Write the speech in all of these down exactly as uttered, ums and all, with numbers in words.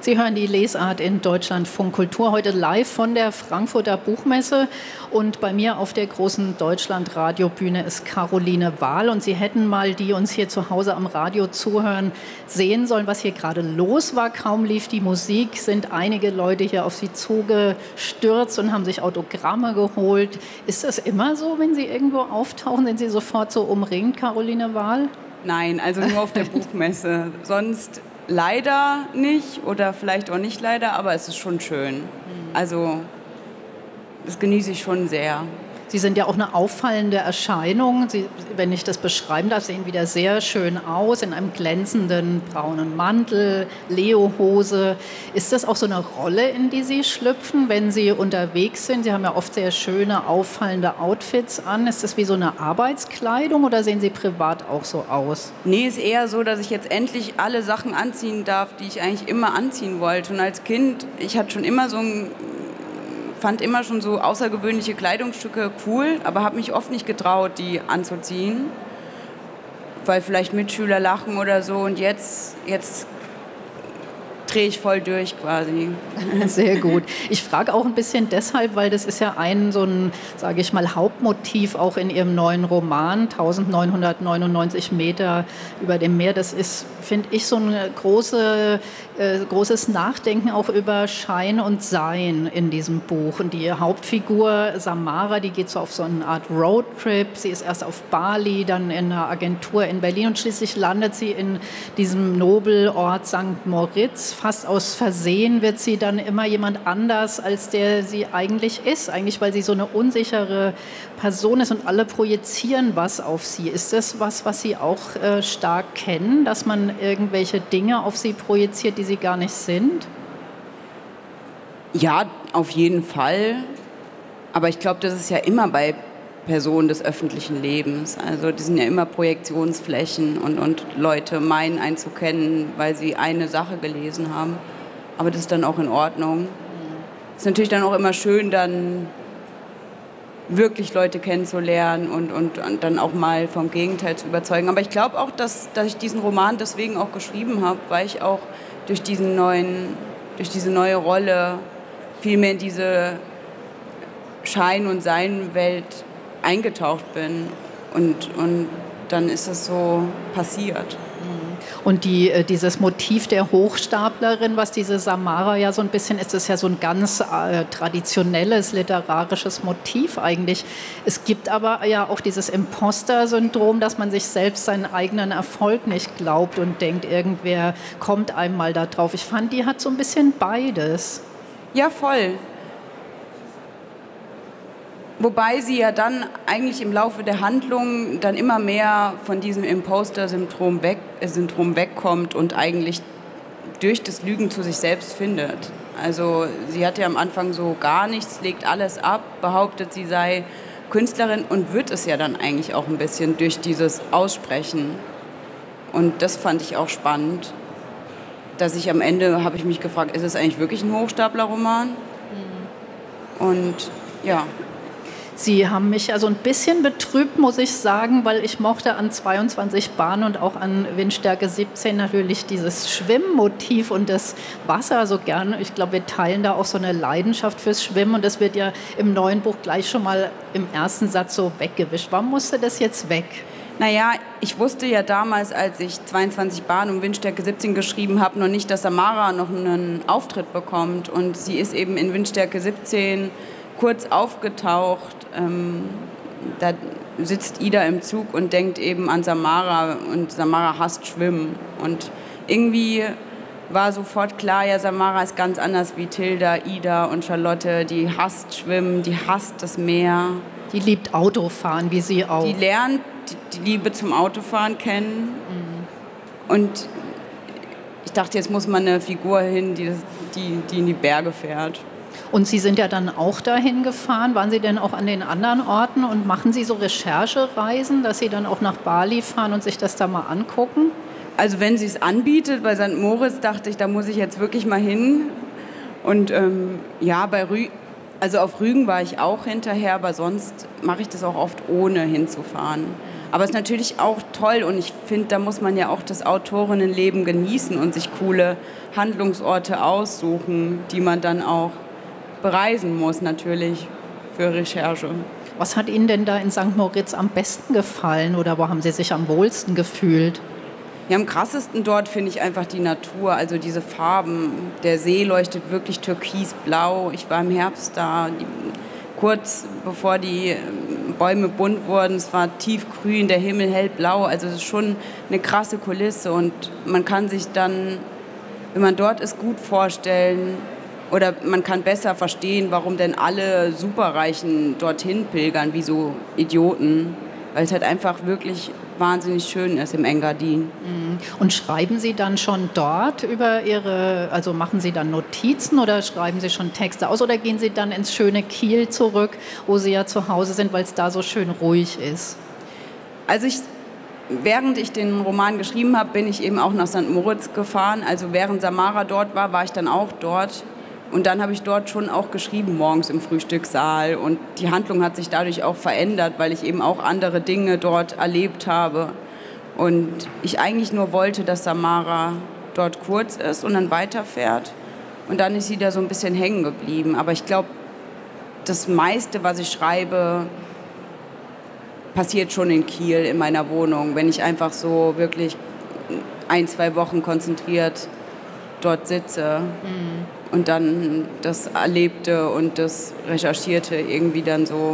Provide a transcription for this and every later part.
Sie hören die Lesart in Deutschlandfunk Kultur, heute live von der Frankfurter Buchmesse. Und bei mir auf der großen Deutschland-Radiobühne ist Caroline Wahl. Und Sie hätten mal, die uns hier zu Hause am Radio zuhören, sehen sollen, was hier gerade los war. Kaum lief die Musik, sind einige Leute hier auf Sie zugestürzt und haben sich Autogramme geholt. Ist das immer so, wenn Sie irgendwo auftauchen? Sind Sie sofort so umringt, Caroline Wahl? Nein, also nur auf der Buchmesse. Sonst leider nicht oder vielleicht auch nicht leider, aber es ist schon schön. Also das genieße ich schon sehr. Sie sind ja auch eine auffallende Erscheinung. Sie, wenn ich das beschreiben darf, sehen wieder sehr schön aus in einem glänzenden braunen Mantel, Leo-Hose. Ist das auch so eine Rolle, in die Sie schlüpfen, wenn Sie unterwegs sind? Sie haben ja oft sehr schöne, auffallende Outfits an. Ist das wie so eine Arbeitskleidung oder sehen Sie privat auch so aus? Nee, ist eher so, dass ich jetzt endlich alle Sachen anziehen darf, die ich eigentlich immer anziehen wollte. Und als Kind, ich hatte schon immer so ein fand immer schon so außergewöhnliche Kleidungsstücke cool, aber habe mich oft nicht getraut, die anzuziehen, weil vielleicht Mitschüler lachen oder so. Und jetzt, jetzt drehe ich voll durch quasi. Sehr gut. Ich frage auch ein bisschen deshalb, weil das ist ja ein so ein, sage ich mal, Hauptmotiv auch in Ihrem neuen Roman, neunzehnhundertneunundneunzig Meter über dem Meer. Das ist, finde ich, so ein große, äh, großes Nachdenken auch über Schein und Sein in diesem Buch. Und die Hauptfigur Samara, die geht so auf so eine Art Roadtrip. Sie ist erst auf Bali, dann in einer Agentur in Berlin und schließlich landet sie in diesem Nobelort Sankt Moritz. Fast aus Versehen wird sie dann immer jemand anders, als der sie eigentlich ist. Eigentlich, weil sie so eine unsichere Person ist und alle projizieren was auf sie. Ist das was, was Sie auch äh, stark kennen, dass man irgendwelche Dinge auf sie projiziert, die sie gar nicht sind? Ja, auf jeden Fall. Aber ich glaube, das ist ja immer bei Personen des öffentlichen Lebens. Also die sind ja immer Projektionsflächen und, und Leute meinen einen zu kennen, weil sie eine Sache gelesen haben. Aber das ist dann auch in Ordnung. Es ist natürlich dann auch immer schön, dann wirklich Leute kennenzulernen und, und, und dann auch mal vom Gegenteil zu überzeugen. Aber ich glaube auch, dass, dass ich diesen Roman deswegen auch geschrieben habe, weil ich auch durch, diesen neuen, durch diese neue Rolle viel mehr in diese Schein- und Sein-Welt eingetaucht bin und, und dann ist es so passiert. Und die, dieses Motiv der Hochstaplerin, was diese Samara ja so ein bisschen ist, ist ja so ein ganz äh, traditionelles literarisches Motiv eigentlich. Es gibt aber ja auch dieses Imposter-Syndrom, dass man sich selbst seinen eigenen Erfolg nicht glaubt und denkt, irgendwer kommt einem mal da drauf. Ich fand, die hat so ein bisschen beides. Ja, voll. Wobei sie ja dann eigentlich im Laufe der Handlung dann immer mehr von diesem Imposter-Syndrom weg, äh, Syndrom wegkommt und eigentlich durch das Lügen zu sich selbst findet. Also sie hat ja am Anfang so gar nichts, legt alles ab, behauptet, sie sei Künstlerin und wird es ja dann eigentlich auch ein bisschen durch dieses Aussprechen. Und das fand ich auch spannend, dass ich am Ende, habe ich mich gefragt, ist es eigentlich wirklich ein Hochstapler-Roman? Mhm. Und ja. Sie haben mich also ein bisschen betrübt, muss ich sagen, weil ich mochte an zweiundzwanzig Bahnen und auch an Windstärke siebzehn natürlich dieses Schwimmmotiv und das Wasser so gerne. Ich glaube, wir teilen da auch so eine Leidenschaft fürs Schwimmen und das wird ja im neuen Buch gleich schon mal im ersten Satz so weggewischt. Warum musste das jetzt weg? Naja, ich wusste ja damals, als ich zweiundzwanzig Bahnen und Windstärke siebzehn geschrieben habe, noch nicht, dass Samara noch einen Auftritt bekommt. Und sie ist eben in Windstärke siebzehn kurz aufgetaucht. Ähm, da sitzt Ida im Zug und denkt eben an Samara und Samara hasst Schwimmen. Und irgendwie war sofort klar, ja, Samara ist ganz anders wie Tilda, Ida und Charlotte. Die hasst Schwimmen, die hasst das Meer. Die liebt Autofahren, wie Sie auch. Die lernt die, die Liebe zum Autofahren kennen. Mhm. Und ich dachte, jetzt muss man eine Figur hin, die, die, die in die Berge fährt. Und Sie sind ja dann auch dahin gefahren. Waren Sie denn auch an den anderen Orten und machen Sie so Recherchereisen, dass Sie dann auch nach Bali fahren und sich das da mal angucken? Also wenn sie es anbietet, bei Sankt Moritz dachte ich, da muss ich jetzt wirklich mal hin. Und ähm, ja, bei Rü also auf Rügen war ich auch hinterher, aber sonst mache ich das auch oft ohne hinzufahren. Aber es ist natürlich auch toll und ich finde, da muss man ja auch das Autorinnenleben genießen und sich coole Handlungsorte aussuchen, die man dann auch bereisen muss natürlich für Recherche. Was hat Ihnen denn da in Sankt Moritz am besten gefallen oder wo haben Sie sich am wohlsten gefühlt? Ja, am krassesten dort finde ich einfach die Natur, also diese Farben. Der See leuchtet wirklich türkisblau. Ich war im Herbst da, die, kurz bevor die Bäume bunt wurden. Es war tiefgrün, der Himmel hellblau. Also es ist schon eine krasse Kulisse und man kann sich dann, wenn man dort ist, gut vorstellen oder man kann besser verstehen, warum denn alle Superreichen dorthin pilgern, wie so Idioten. Weil es halt einfach wirklich wahnsinnig schön ist im Engadin. Und schreiben Sie dann schon dort über Ihre, also machen Sie dann Notizen oder schreiben Sie schon Texte aus oder gehen Sie dann ins schöne Kiel zurück, wo Sie ja zu Hause sind, weil es da so schön ruhig ist? Also ich, während ich den Roman geschrieben habe, bin ich eben auch nach Sankt Moritz gefahren. Also während Samara dort war, war ich dann auch dort. Und dann habe ich dort schon auch geschrieben, morgens im Frühstückssaal. Und die Handlung hat sich dadurch auch verändert, weil ich eben auch andere Dinge dort erlebt habe. Und ich eigentlich nur wollte, dass Samara dort kurz ist und dann weiterfährt. Und dann ist sie da so ein bisschen hängen geblieben. Aber ich glaube, das meiste, was ich schreibe, passiert schon in Kiel, in meiner Wohnung. Wenn ich einfach so wirklich ein, zwei Wochen konzentriert dort sitze. Mhm. Und dann das Erlebte und das Recherchierte irgendwie dann so,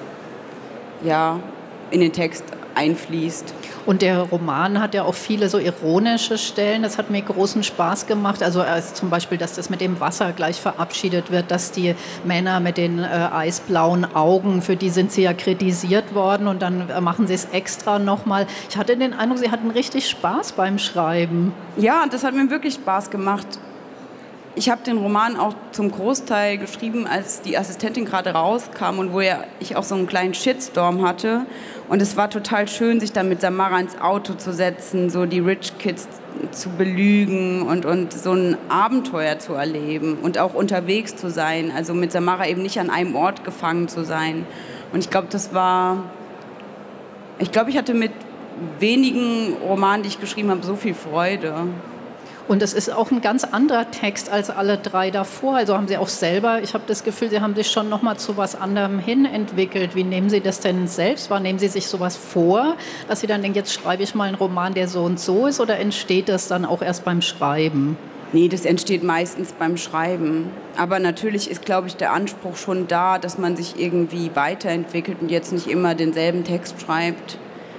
ja, in den Text einfließt. Und der Roman hat ja auch viele so ironische Stellen. Das hat mir großen Spaß gemacht. Also als zum Beispiel, dass das mit dem Wasser gleich verabschiedet wird, dass die Männer mit den äh, eisblauen Augen, für die sind sie ja kritisiert worden und dann äh, machen sie es extra nochmal. Ich hatte den Eindruck, Sie hatten richtig Spaß beim Schreiben. Ja, das hat mir wirklich Spaß gemacht. Ich habe den Roman auch zum Großteil geschrieben, als die Assistentin gerade rauskam und wo ja ich auch so einen kleinen Shitstorm hatte. Und es war total schön, sich dann mit Samara ins Auto zu setzen, so die Rich Kids zu belügen und, und so ein Abenteuer zu erleben und auch unterwegs zu sein. Also mit Samara eben nicht an einem Ort gefangen zu sein. Und ich glaube, das war... Ich glaube, ich hatte mit wenigen Romanen, die ich geschrieben habe, so viel Freude. Und es ist auch ein ganz anderer Text als alle drei davor. Also haben Sie auch selber, ich habe das Gefühl, Sie haben sich schon noch mal zu was anderem hin entwickelt. Wie nehmen Sie das denn selbst wahr? Nehmen Sie sich sowas vor, dass Sie dann denken, jetzt schreibe ich mal einen Roman, der so und so ist? Oder entsteht das dann auch erst beim Schreiben? Nee, das entsteht meistens beim Schreiben. Aber natürlich ist, glaube ich, der Anspruch schon da, dass man sich irgendwie weiterentwickelt und jetzt nicht immer denselben Text schreibt.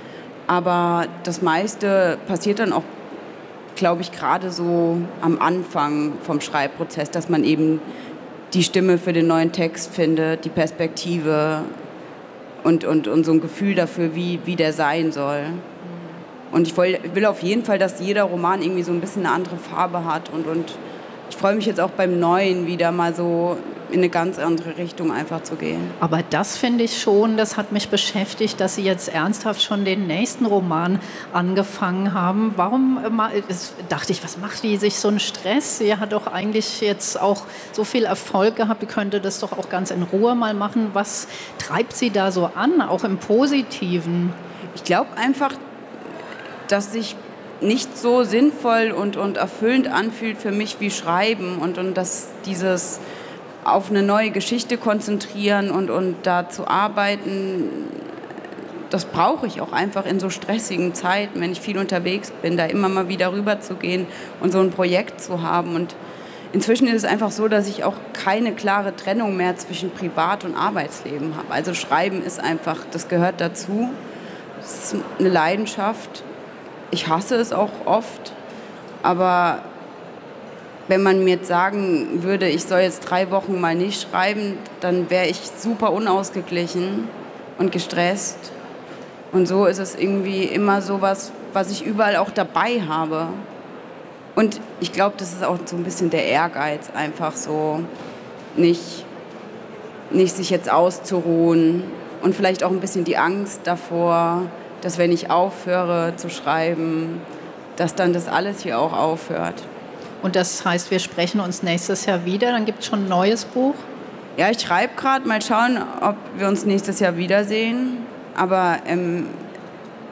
Aber das meiste passiert dann auch, glaube ich, gerade so am Anfang vom Schreibprozess, dass man eben die Stimme für den neuen Text findet, die Perspektive und, und, und so ein Gefühl dafür, wie, wie der sein soll. Und ich will, will auf jeden Fall, dass jeder Roman irgendwie so ein bisschen eine andere Farbe hat. Und, und ich freue mich jetzt auch beim Neuen wieder mal so in eine ganz andere Richtung einfach zu gehen. Aber das finde ich schon, das hat mich beschäftigt, dass Sie jetzt ernsthaft schon den nächsten Roman angefangen haben. Warum, das dachte ich, was macht die sich so einen Stress? Sie hat doch eigentlich jetzt auch so viel Erfolg gehabt, die könnte das doch auch ganz in Ruhe mal machen. Was treibt Sie da so an, auch im Positiven? Ich glaube einfach, dass sich nicht so sinnvoll und, und erfüllend anfühlt für mich wie Schreiben und, und dass dieses auf eine neue Geschichte konzentrieren und, und da zu arbeiten, das brauche ich auch einfach in so stressigen Zeiten, wenn ich viel unterwegs bin, da immer mal wieder rüber zu gehen und so ein Projekt zu haben. Und inzwischen ist es einfach so, dass ich auch keine klare Trennung mehr zwischen Privat- und Arbeitsleben habe. Also Schreiben ist einfach, das gehört dazu. Es ist eine Leidenschaft. Ich hasse es auch oft, aber wenn man mir jetzt sagen würde, ich soll jetzt drei Wochen mal nicht schreiben, dann wäre ich super unausgeglichen und gestresst. Und so ist es irgendwie immer so was, was ich überall auch dabei habe. Und ich glaube, das ist auch so ein bisschen der Ehrgeiz, einfach so nicht, nicht sich jetzt auszuruhen und vielleicht auch ein bisschen die Angst davor, dass wenn ich aufhöre zu schreiben, dass dann das alles hier auch aufhört. Und das heißt, wir sprechen uns nächstes Jahr wieder, dann gibt es schon ein neues Buch? Ja, ich schreibe gerade, mal schauen, ob wir uns nächstes Jahr wiedersehen. Aber ähm,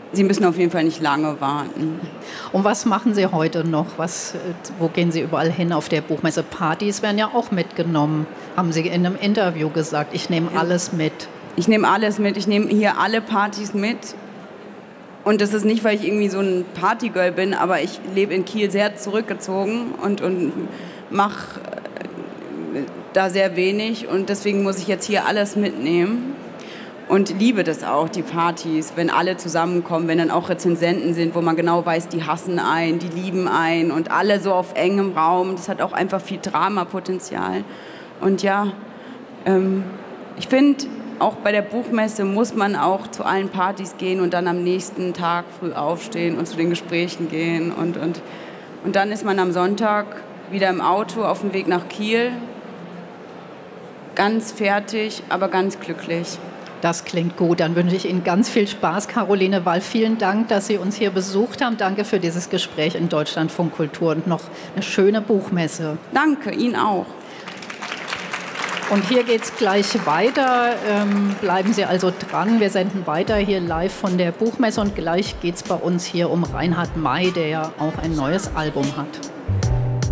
Sie müssen auf jeden Fall nicht lange warten. Und was machen Sie heute noch? Was, wo gehen Sie überall hin auf der Buchmesse? Partys werden ja auch mitgenommen, haben Sie in einem Interview gesagt. Ich nehme ja. alles mit. Ich nehme alles mit. Ich nehme hier alle Partys mit. Und das ist nicht, weil ich irgendwie so ein Partygirl bin, aber ich lebe in Kiel sehr zurückgezogen und, und mache da sehr wenig. Und deswegen muss ich jetzt hier alles mitnehmen. Und liebe das auch, die Partys, wenn alle zusammenkommen, wenn dann auch Rezensenten sind, wo man genau weiß, die hassen einen, die lieben einen und alle so auf engem Raum. Das hat auch einfach viel Dramapotenzial. Und ja, ähm, ich finde, auch bei der Buchmesse muss man auch zu allen Partys gehen und dann am nächsten Tag früh aufstehen und zu den Gesprächen gehen. Und, und, und dann ist man am Sonntag wieder im Auto auf dem Weg nach Kiel. Ganz fertig, aber ganz glücklich. Das klingt gut. Dann wünsche ich Ihnen ganz viel Spaß, Caroline Wall. Vielen Dank, dass Sie uns hier besucht haben. Danke für dieses Gespräch in Deutschlandfunk Kultur und noch eine schöne Buchmesse. Danke, Ihnen auch. Und hier geht es gleich weiter. Ähm, bleiben Sie also dran. Wir senden weiter hier live von der Buchmesse und gleich geht es bei uns hier um Reinhard May, der ja auch ein neues Album hat.